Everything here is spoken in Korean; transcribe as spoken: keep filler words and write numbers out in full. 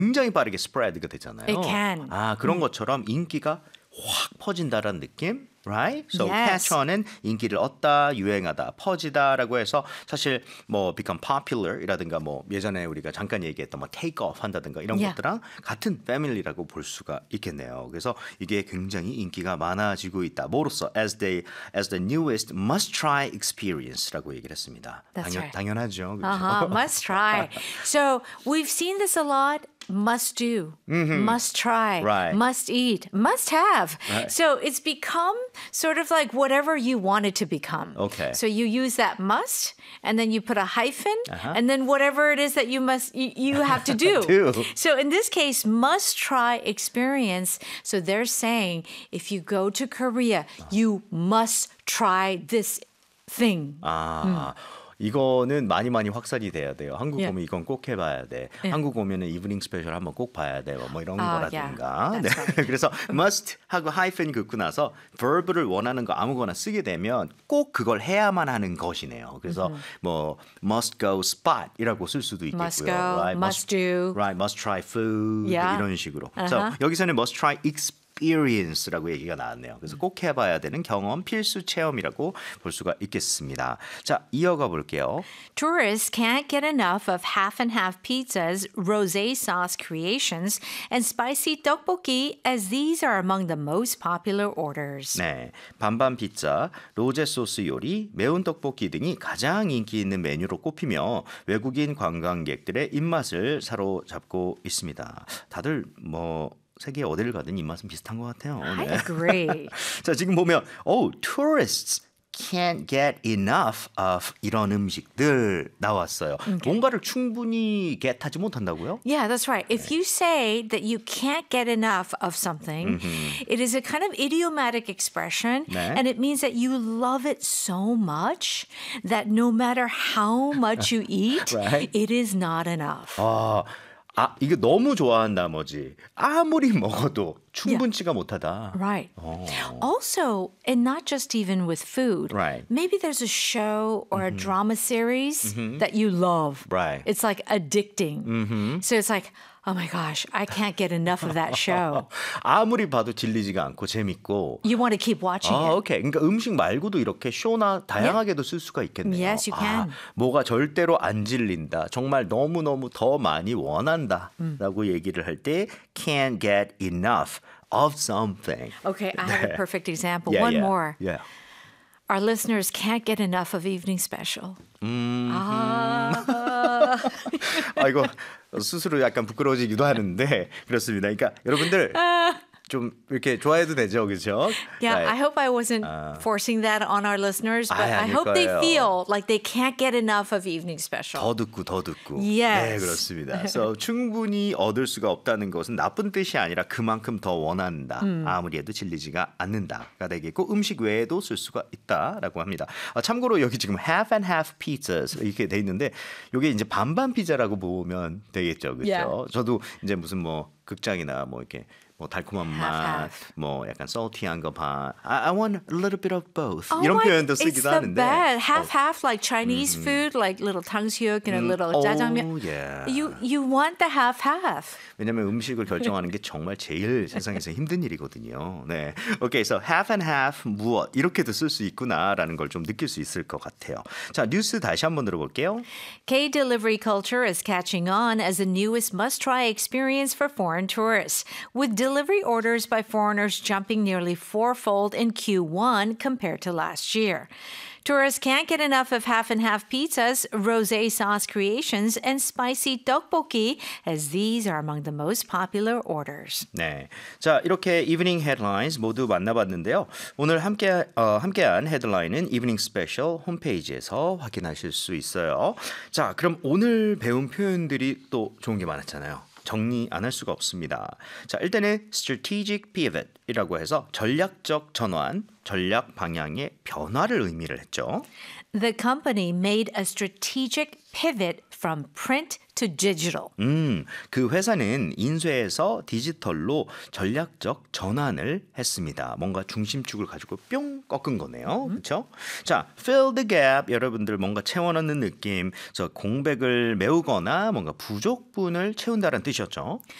굉장히 빠르게 스프레드가 되잖아요. It can. 아, 그런 것처럼 인기가 확 퍼진다라는 느낌? Right? So Yes. catch on은 인기를 얻다, 유행하다, 퍼지다라고 해서 사실 뭐 become popular이라든가 뭐 예전에 우리가 잠깐 얘기했던 뭐 take off 한다든가 이런 Yeah. 것들랑 같은 family라고 볼 수가 있겠네요. 그래서 이게 굉장히 인기가 많아지고 있다. 뭐로써 as the as the newest must try experience라고 얘기를 했습니다. That's 당연, right. 당연하죠. 그렇죠? Uh-huh, must try. So we've seen this a lot. Must do, mm-hmm. must try, Right. must eat, must have. Right. So it's become sort of like whatever you want it to become. Okay. So you use that must, and then you put a hyphen, Uh-huh. and then whatever it is that you must you, you have to do. Do. So in this case, must try experience. So they're saying if you go to Korea, you must try this thing. 아, 이거는 많이 많이 확산이 돼야 돼요. 한국 Yeah. 오면 이건 꼭 해봐야 돼. Yeah. 한국 오면은 이브닝 스페셜 한번 꼭 봐야 돼. 뭐 이런 아, 거라든가. yeah. 네. That's right. 그래서 must 하고 hyphen 긋고 나서 verb를 원하는 거 아무거나 쓰게 되면 꼭 그걸 해야만 하는 것이네요. 그래서 Mm-hmm. 뭐 must go spot이라고 쓸 수도 있겠고요. Must go, right? must do. right, must try food Yeah. 이런 식으로. Uh-huh. So 여기서는 must try experience라고 얘기가 나왔네요. 그래서 꼭 해봐야 되는 경험, 필수 체험이라고 볼 수가 있겠습니다. 자, 이어가 볼게요. Tourists can't get enough of half and half pizzas, rosé sauce creations, and spicy tteokbokki, as these are among the most popular orders. 네, 반반 피자, 로제 소스 요리, 매운 떡볶이 등이 가장 인기 있는 메뉴로 꼽히며 외국인 관광객들의 입맛을 사로잡고 있습니다. 다들 뭐 세계 어디를 가든 입맛은 비슷한 것 같아요. I 네. agree. 자, 지금 보면 oh, tourists can't get enough of 이런 음식들 나왔어요. 뭔가를 충분히 get하지 못한다고요? Yeah, that's right. If you say that you can't get enough of something, it is a kind of idiomatic expression, 네. and it means that you love it so much that no matter how much you eat, Right. it is not enough. 아, 아, 이게 너무 좋아한 나머지 아무리 먹어도 충분치가 못하다. Right. Also, and not just even with food. Right. Maybe there's a show or a drama series that you love. Right. It's like addicting. So it's like, oh my gosh, I can't get enough of that show. 아무리 봐도 질리지가 않고 재밌고. You want to keep watching 아, it. 오케이. 그러니까 음식 말고도 이렇게 쇼나 다양하게도 쓸 수가 있겠네요. Yes, you can. 아, 뭐가 절대로 안 질린다. 정말 너무너무 더 많이 원한다. 라고 얘기를 할 때 can't get enough of something. Okay, I have a perfect example. Yeah, One yeah. more. Yeah. Our listeners can't get enough of Evening Special. 아이고 스스로 약간 부끄러워지기도 하는데 그렇습니다. 그러니까 여러분들 좀 이렇게 좋아해도 되죠, 그렇죠? Yeah, Right. I hope I wasn't forcing that on our listeners, but 아이, I 아닐 hope they 거예요. feel like they can't get enough of Evening Special. 더 듣고 더 듣고. Yes. 네, 그렇습니다. So, 충분히 얻을 수가 없다는 것은 나쁜 뜻이 아니라 그만큼 더 원한다. 아무리 해도 질리지가 않는다가 되겠고 음식 외에도 쓸 수가 있다라고 합니다. 아, 참고로 여기 지금 half and half pizzas 이렇게 돼 있는데 이게 이제 반반 피자라고 보면 되겠죠, 그렇죠? Yeah. 저도 이제 무슨 뭐 극장이나 뭐 이렇게 뭐 달콤한 맛, Half-half. 뭐 약간 salty한 거 반. I, I want a little bit of both. Oh 이런 my- 표현도 it's 쓰기도 the 하는데. best. Half half like Chinese food, like little 탕수육 and a little Oh, 짜장면. yeah. You you want the half half. 왜냐면 음식을 결정하는 게 정말 제일 세상에서 힘든 일이거든요. 네. 오케이, so half and half 무엇 이렇게도 쓸 수 있구나라는 걸 좀 느낄 수 있을 것 같아요. 자, 뉴스 다시 한번 들어볼게요. K-delivery culture is catching on as the newest must-try experience for foreign tourists, with delivery orders by foreigners jumping nearly fourfold in Q one compared to last year. Tourists can't get enough of half-and-half pizzas, rosé sauce creations, and spicy tteokbokki, as these are among the most popular orders. 네, 자 이렇게 이브닝 헤드라인스 모두 만나봤는데요. 오늘 함께 어, 함께한 헤드라인은 이브닝 스페셜 홈페이지에서 확인하실 수 있어요. 자, 그럼 오늘 배운 표현들이 또 좋은 게 많았잖아요. 정리 안 할 수가 없습니다. 자, 일단은 strategic pivot이라고 해서 전략적 전환, 전략 방향의 변화를 의미를 했죠. The company made a strategic pivot from print to digital. 음, 그 회사는 인쇄에서 디지털로 전략적 전환을 했습니다. 뭔가 중심축을 가지고 뿅 꺾은 거네요. 그렇죠? 자, fill the gap. 여러분들 뭔가 채워넣는 느낌. 저 공백을 메우거나 뭔가 부족분을 채운다는 뜻이었죠.